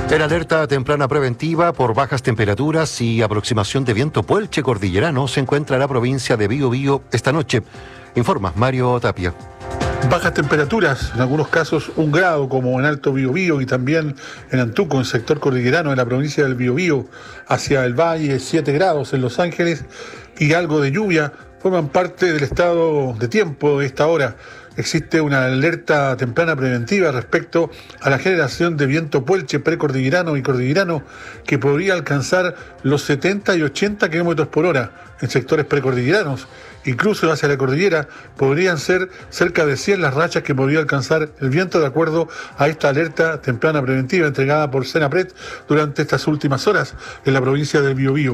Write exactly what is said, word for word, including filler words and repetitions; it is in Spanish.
En alerta temprana preventiva por bajas temperaturas y aproximación de viento puelche cordillerano se encuentra la provincia de Biobío esta noche. Informa Mario Tapia. Bajas temperaturas, en algunos casos un grado, como en Alto Biobío y también en Antuco, en el sector cordillerano de la provincia del Biobío, hacia el valle, siete grados en Los Ángeles y algo de lluvia, forman parte del estado de tiempo de esta hora. Existe una alerta temprana preventiva respecto a la generación de viento puelche precordillerano y cordillerano que podría alcanzar los setenta y ochenta kilómetros por hora en sectores precordilleranos. Incluso hacia la cordillera podrían ser cerca de cien las rachas que podría alcanzar el viento, de acuerdo a esta alerta temprana preventiva entregada por Senapred durante estas últimas horas en la provincia del Biobío.